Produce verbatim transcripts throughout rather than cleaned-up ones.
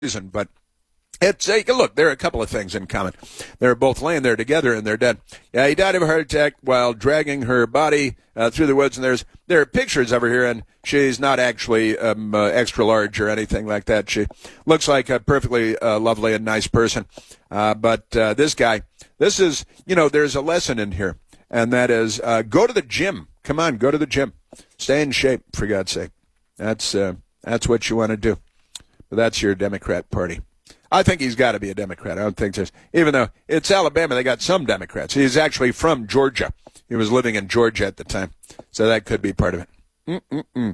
reason, but it's a look. There are a couple of things in common. They're both laying there together, and they're dead. Yeah, he died of a heart attack while dragging her body uh, through the woods. And there's there are pictures of her here, and she's not actually um, uh, extra large or anything like that. She looks like a perfectly uh, lovely and nice person. Uh, but uh, this guy, this is you know, there's a lesson in here, and that is uh, go to the gym. Come on, go to the gym. Stay in shape, for God's sake. That's uh, that's what you want to do. But that's your Democrat Party. I think he's got to be a Democrat. I don't think there's, even though it's Alabama, they got some Democrats. He's actually from Georgia. He was living in Georgia at the time, so that could be part of it. Mm-mm-mm.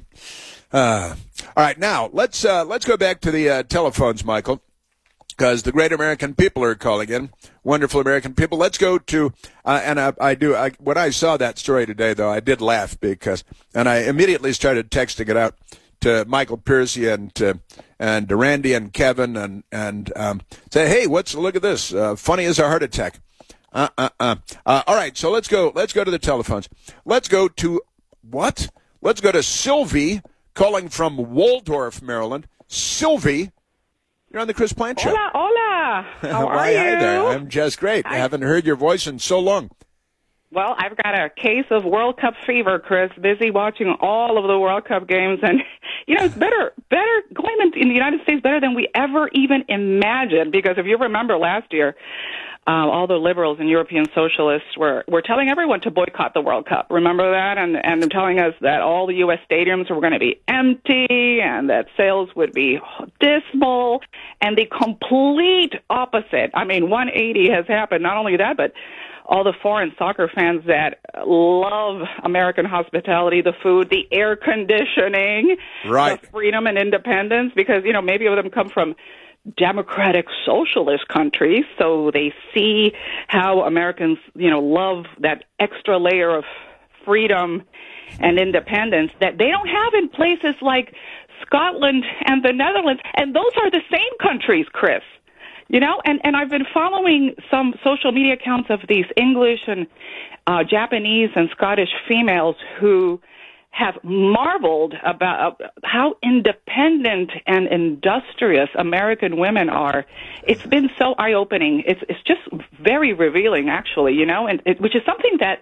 Uh, all right, now let's uh, let's go back to the uh, telephones, Michael, because the great American people are calling in. Wonderful American people. Let's go to, uh, and I, I do. I, when I saw that story today, though, I did laugh because, and I immediately started texting it out to Michael Piercy and to, and to Randy and Kevin and and um, say, hey, what's look at this? Uh, funny as a heart attack. Uh, uh, uh. Uh, all right, so let's go. Let's go to the telephones. Let's go to what? Let's go to Sylvie calling from Waldorf, Maryland. Sylvie, you're on the Chris Plant Show. Hola, hola. How Why, are you? Hi there. I'm just great. I, I haven't heard your voice in so long. Well, I've got a case of World Cup fever, Chris. Busy watching all of the World Cup games, and you know it's better, better going in, in the United States better than we ever even imagined. Because if you remember last year, uh, all the liberals and European socialists were were telling everyone to boycott the World Cup. Remember that, and and they're telling us that all the U S stadiums were going to be empty and that sales would be dismal. And the complete opposite. I mean, one eighty has happened. Not only that, but all the foreign soccer fans that love American hospitality, the food, the air conditioning, right. the freedom and independence, because, you know, maybe of them come from democratic socialist countries, so they see how Americans, you know, love that extra layer of freedom and independence that they don't have in places like Scotland and the Netherlands. And those are the same countries, Chris. You know, and, and I've been following some social media accounts of these English and uh, Japanese and Scottish females who have marveled about how independent and industrious American women are. It's been so eye-opening. It's it's just very revealing, actually, you know, and it, which is something that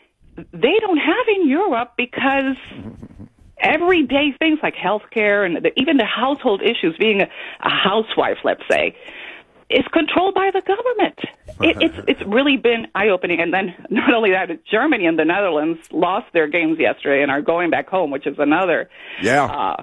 they don't have in Europe because everyday things like healthcare and the, even the household issues, being a, a housewife, let's say, is controlled by the government. It, it's it's really been eye-opening. And then not only that, Germany and the Netherlands lost their games yesterday and are going back home, which is another yeah. uh,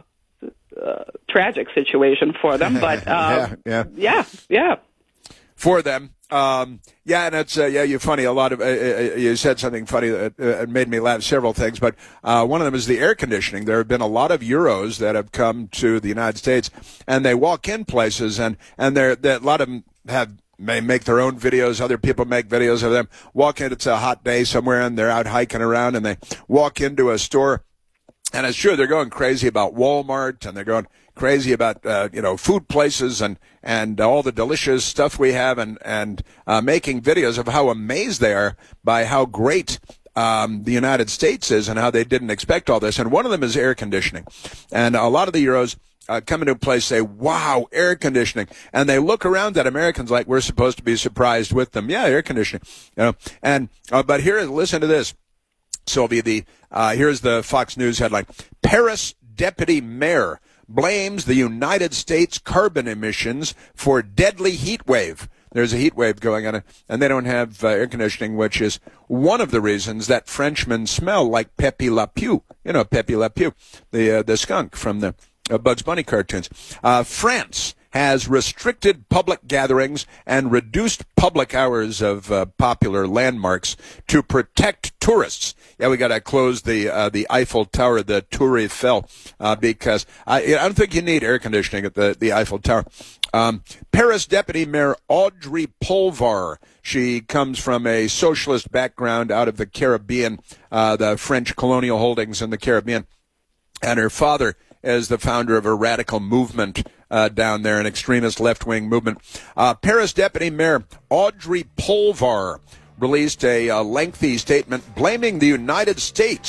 uh, tragic situation for them. But uh, yeah, yeah, yeah, yeah, for them. Um, yeah, and it's uh, yeah, you're funny. A lot of uh, you said something funny that uh, made me laugh. Several things, but uh, one of them is the air conditioning. There have been a lot of Euros that have come to the United States, and they walk in places, and and they're, they're a lot of them have may make their own videos. Other people make videos of them walk in. It's a hot day somewhere, and they're out hiking around, and they walk into a store, and it's true they're going crazy about Walmart, and they're going crazy about uh, you know food places and and all the delicious stuff we have, and and uh, making videos of how amazed they are by how great um, the United States is and how they didn't expect all this. And one of them is air conditioning, and a lot of the Euros uh, come into a place, say, "Wow, air conditioning," and they look around at Americans like we're supposed to be surprised with them. Yeah, air conditioning, you know. And uh, but here, listen to this, Sylvia. The uh, here's the Fox News headline: Paris deputy mayor blames the United States carbon emissions for deadly heat wave. There's a heat wave going on, and they don't have uh, air conditioning, which is one of the reasons that Frenchmen smell like Pepe Le Pew. You know, Pepe Le Pew, the uh, the skunk from the uh, Bugs Bunny cartoons. Uh, France has restricted public gatherings and reduced public hours of uh, popular landmarks to protect tourists. Yeah, we got to close the uh, the Eiffel Tower, the Tour Eiffel, uh, because I, I don't think you need air conditioning at the, the Eiffel Tower. Um, Paris Deputy Mayor Audrey Pulvar, she comes from a socialist background out of the Caribbean, uh, the French colonial holdings in the Caribbean, and her father is the founder of a radical movement uh, down there, an extremist left-wing movement. Uh, Paris Deputy Mayor Audrey Pulvar released a, a lengthy statement blaming the United States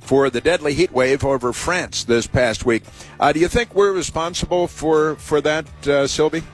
for the deadly heat wave over France this past week. Uh, do you think we're responsible for, for that, uh, Sylvie?